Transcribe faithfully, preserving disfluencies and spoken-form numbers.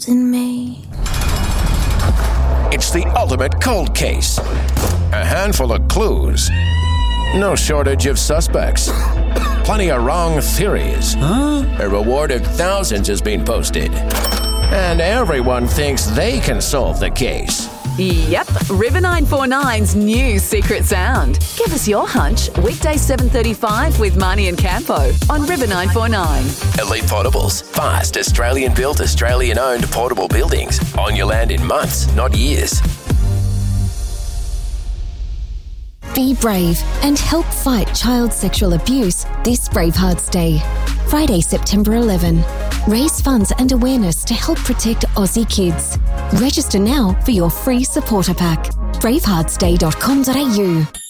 in me. It's the ultimate cold case. A handful of clues. No shortage of suspects. Plenty of wrong theories. Huh? A reward of thousands has been posted. And everyone thinks they can solve the case. Yep, River nine four nine's new secret sound. Give us your hunch, weekdays seven thirty-five with Marnie and Campo on River nine four nine. Elite Portables. Fast, Australian-built, Australian-owned portable buildings. On your land in months, not years. Be brave and help fight child sexual abuse this Bravehearts Day. Friday, September eleventh. Raise funds and awareness to help protect Aussie kids. Register now for your free supporter pack. bravehearts day dot com dot a u